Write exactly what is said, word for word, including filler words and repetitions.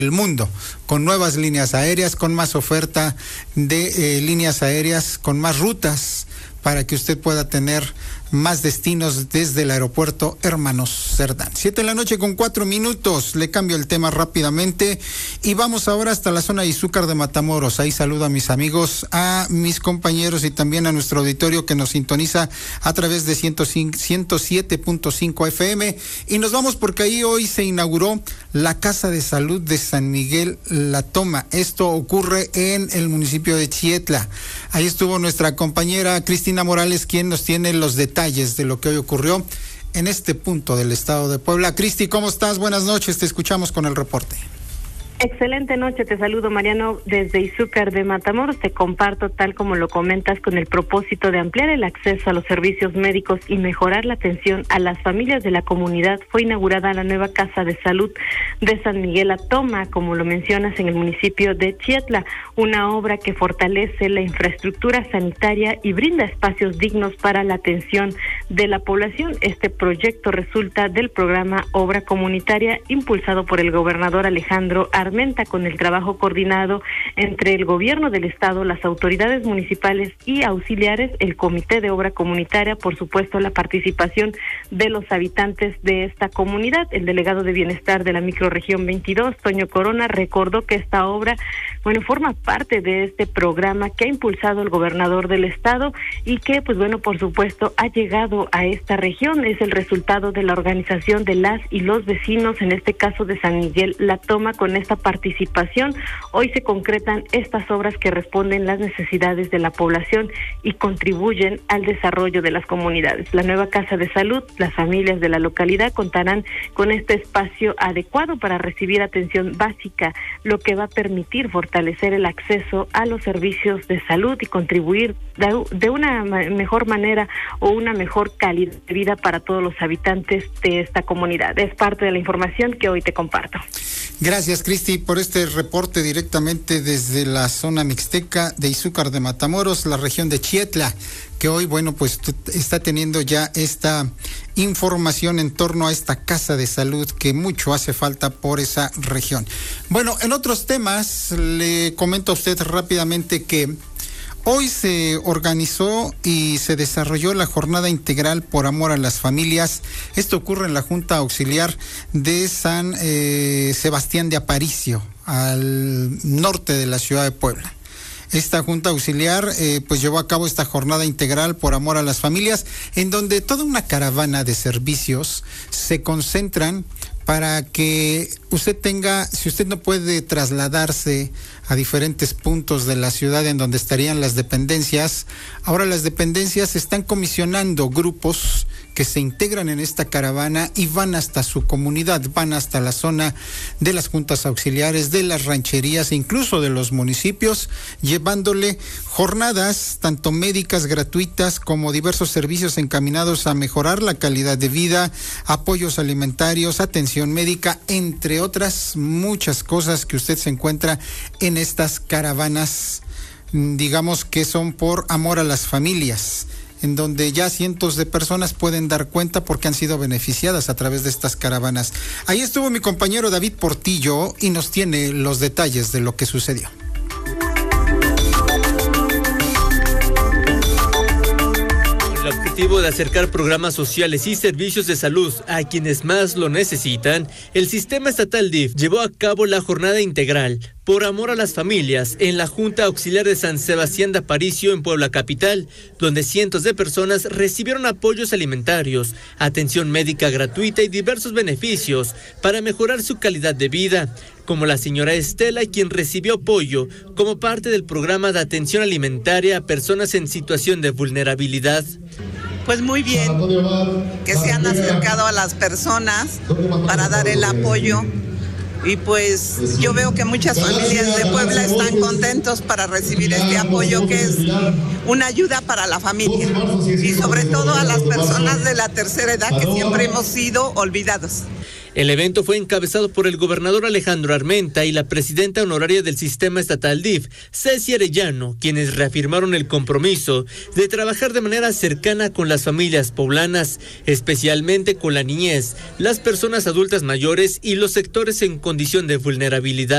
el mundo, con nuevas líneas aéreas, con más oferta de eh, líneas aéreas, con más rutas para que usted pueda tener más destinos desde el aeropuerto Hermanos Cerdán. Siete de la noche con cuatro minutos. Le cambio el tema rápidamente y vamos ahora hasta la zona de Izúcar de Matamoros. Ahí saludo a mis amigos, a mis compañeros y también a nuestro auditorio que nos sintoniza a través de ciento siete punto cinco F M. Y nos vamos porque ahí hoy se inauguró la Casa de Salud de San Miguel La Toma. Esto ocurre en el municipio de Chietla. Ahí estuvo nuestra compañera Cristina Morales, quien nos tiene los detalles de lo que hoy ocurrió en este punto del estado de Puebla. Cristi, ¿cómo estás? Buenas noches, te escuchamos con el reporte. Excelente noche, te saludo Mariano desde Izúcar de Matamoros. Te comparto, tal como lo comentas, con el propósito de ampliar el acceso a los servicios médicos y mejorar la atención a las familias de la comunidad, fue inaugurada la nueva Casa de Salud de San Miguel La Toma, como lo mencionas, en el municipio de Chietla, una obra que fortalece la infraestructura sanitaria y brinda espacios dignos para la atención de la población. Este proyecto resulta del programa Obra Comunitaria impulsado por el gobernador Alejandro Armenta, con el trabajo coordinado entre el gobierno del estado, las autoridades municipales y auxiliares, el comité de obra comunitaria, por supuesto la participación de los habitantes de esta comunidad. El delegado de bienestar de la microrregión veintidós, Toño Corona, recordó que esta obra, bueno, forma parte de este programa que ha impulsado el gobernador del estado y que, pues bueno, por supuesto, ha llegado a esta región. Es el resultado de la organización de las y los vecinos, en este caso de San Miguel La Toma. Con esta participación, hoy se concretan estas obras que responden las necesidades de la población y contribuyen al desarrollo de las comunidades. La nueva Casa de Salud, las familias de la localidad contarán con este espacio adecuado para recibir atención básica, lo que va a permitir fortalecer el acceso a los servicios de salud y contribuir de, de una mejor manera o una mejor calidad de vida para todos los habitantes de esta comunidad. Es parte de la información que hoy te comparto. Gracias, Cristi, por este reporte directamente desde la zona mixteca de Izúcar de Matamoros, la región de Chietla, que hoy, bueno, pues está teniendo ya esta información en torno a esta casa de salud que mucho hace falta por esa región. Bueno, en otros temas, le comento a usted rápidamente que hoy se organizó y se desarrolló la jornada integral por amor a las familias. Esto ocurre en la Junta Auxiliar de San eh, Sebastián de Aparicio, al norte de la ciudad de Puebla. Esta Junta Auxiliar eh, pues llevó a cabo esta jornada integral por amor a las familias, en donde toda una caravana de servicios se concentran para que usted tenga, si usted no puede trasladarse a diferentes puntos de la ciudad en donde estarían las dependencias, ahora las dependencias están comisionando grupos que se integran en esta caravana y van hasta su comunidad, van hasta la zona de las juntas auxiliares, de las rancherías e incluso de los municipios, llevándole jornadas tanto médicas gratuitas como diversos servicios encaminados a mejorar la calidad de vida, apoyos alimentarios, atención médica, entre otras muchas cosas que usted se encuentra en estas caravanas, digamos que son por amor a las familias, en donde ya cientos de personas pueden dar cuenta porque han sido beneficiadas a través de estas caravanas. Ahí estuvo mi compañero David Portillo y nos tiene los detalles de lo que sucedió. El objetivo de acercar programas sociales y servicios de salud a quienes más lo necesitan, el Sistema Estatal D I F llevó a cabo la jornada integral por amor a las familias en la Junta Auxiliar de San Sebastián de Aparicio en Puebla Capital, donde cientos de personas recibieron apoyos alimentarios, atención médica gratuita y diversos beneficios para mejorar su calidad de vida, como la señora Estela, quien recibió apoyo como parte del programa de atención alimentaria a personas en situación de vulnerabilidad. Pues muy bien, que se han acercado a las personas para dar el apoyo. Y pues yo veo que muchas familias de Puebla están contentos para recibir este apoyo, que es una ayuda para la familia y sobre todo a las personas de la tercera edad, que siempre hemos sido olvidados. El evento fue encabezado por el gobernador Alejandro Armenta y la presidenta honoraria del Sistema Estatal D I F, Ceci Arellano, quienes reafirmaron el compromiso de trabajar de manera cercana con las familias poblanas, especialmente con la niñez, las personas adultas mayores y los sectores en condición de vulnerabilidad.